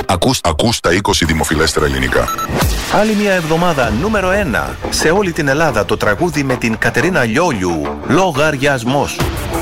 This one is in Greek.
Ακούς τα 20 δημοφιλέστερα ελληνικά. Άλλη μια εβδομάδα νούμερο 1. Σε όλη την Ελλάδα το τραγούδι με την Κατερίνα Λιόλιου. Λογαριασμός.